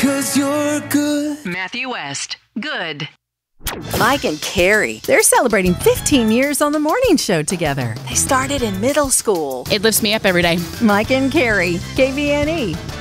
'cause you're good. Matthew West, good. Mike and Carrie, they're celebrating 15 years on the morning show together. They started in middle school. It lifts me up every day. Mike and Carrie, KVNE.